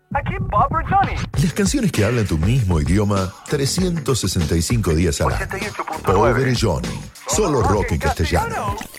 Aquí Bob Johnny. Las canciones que hablan tu mismo idioma 365 días al año. 88.9. Pobre Johnny. Solo rock en castellano.